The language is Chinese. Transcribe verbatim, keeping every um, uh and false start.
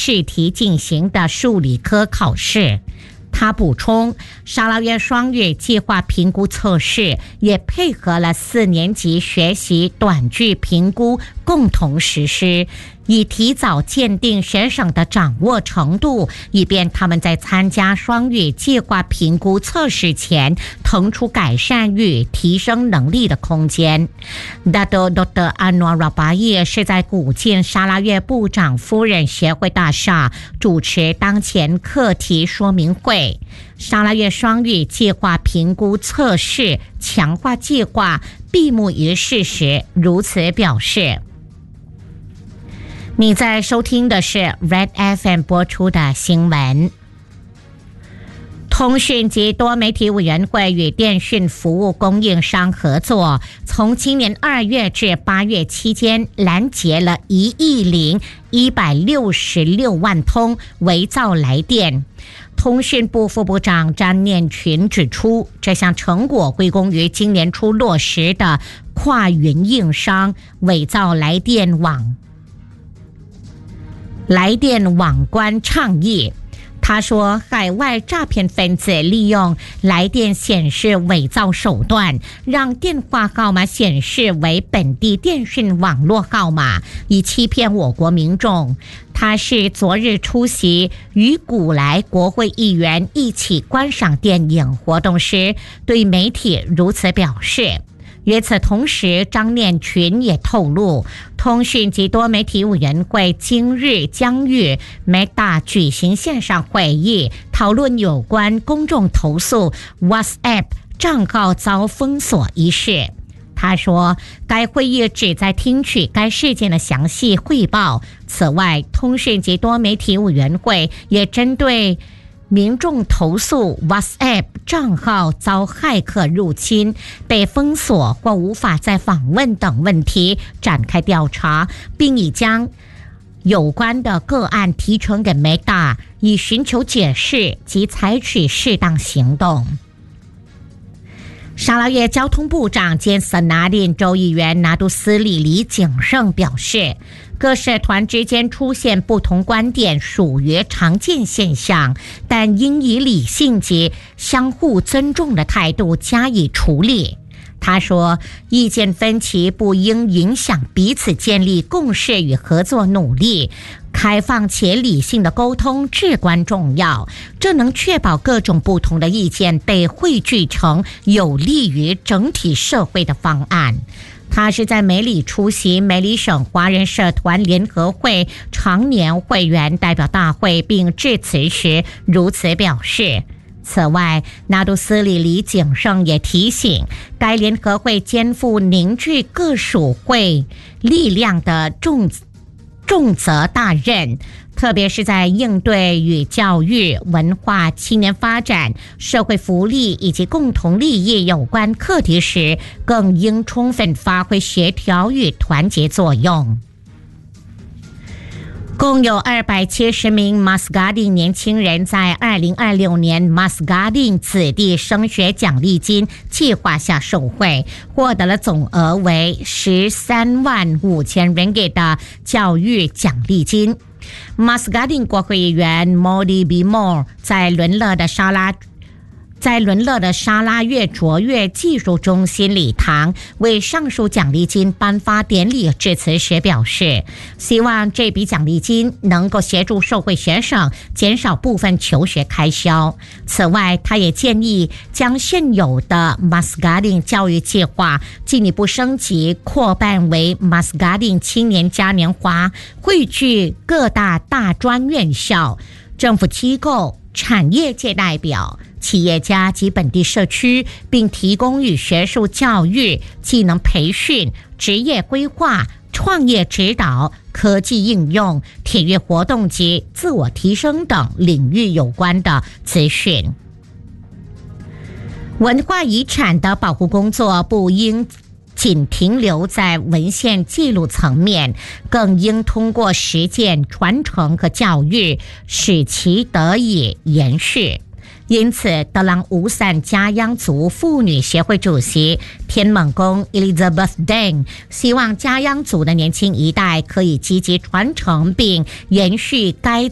试题进行的数理科考试。他补充，沙拉越双语计划评估测试也配合了四年级学习短句评估共同实施，以提早鉴定学生的掌握程度，以便他们在参加双语计划评估测试前腾出改善与提升能力的空间。Dato Doktor Anwar Rabai 是在古晋沙拉越部长夫人协会大厦主持当前课题说明会。沙拉越双语计划评估测试强化计划闭幕仪式时如此表示。你在收听的是 Red F M 播出的新闻。通讯及多媒体委员会与电讯服务供应商合作，从今年二月至八月期间拦截了一亿零一百六十六万通伪造来电。通讯部副部长张念群指出，这项成果归功于今年初落实的跨云应商伪造来电网来电网关倡议。他说，海外诈骗分子利用来电显示伪造手段，让电话号码显示为本地电讯网络号码，以欺骗我国民众。他是昨日出席与古来国会议员一起观赏电影活动时，对媒体如此表示。与此同时，张念群也透露，通讯及多媒体委员会今日将与 Meta 举行线上会议，讨论有关公众投诉 WhatsApp 账号遭封锁一事。他说，该会议旨在听取该事件的详细汇报。此外，通讯及多媒体委员会也针对民众投诉 WhatsApp 账号遭骇客入侵、被封锁或无法再访问等问题展开调查，并已将有关的个案提呈给 Meta， 以寻求解释及采取适当行动。沙拉越交通部长兼森纳林州议员拿督斯里李景胜表示，各社团之间出现不同观点属于常见现象，但应以理性及相互尊重的态度加以处理。他说，意见分歧不应影响彼此建立共识与合作努力，开放且理性的沟通至关重要，这能确保各种不同的意见被汇聚成有利于整体社会的方案。他是在梅里出席梅里省华人社团联合会常年会员代表大会并致辞时如此表示。此外，拿督斯里李景胜也提醒，该联合会肩负凝聚各属会力量的重重责大任，特别是在应对与教育、文化、青年发展、社会福利以及共同利益有关课题时，更应充分发挥协调与团结作用。共有二百七十名 Masgadin 年轻人在二零二六年 Masgadin 子弟升学奖励金计划下受惠，获得了总额为十三万五千 ringgit 的教育奖励金。Masgadin 国会议员 Modi Bimor 在伦勒的沙拉在伦勒的沙拉越卓越技术中心礼堂为上述奖励金颁发典礼致辞时表示，希望这笔奖励金能够协助受惠学生减少部分求学开销。此外，他也建议将现有的 Masgadin 教育计划进一步升级，扩办为 Masgadin 青年嘉年华，汇聚各大大专院校、政府机构、产业界代表、企业家及本地社区，并提供与学术教育、技能培训、职业规划、创业指导、科技应用、体育活动及自我提升等领域有关的资讯。文化遗产的保护工作不应仅停留在文献记录层面，更应通过实践、传承和教育，使其得以延续。因此，德朗乌散加央族妇女协会主席天猛公 Elizabeth Deng 希望加央族的年轻一代可以积极传承并延续该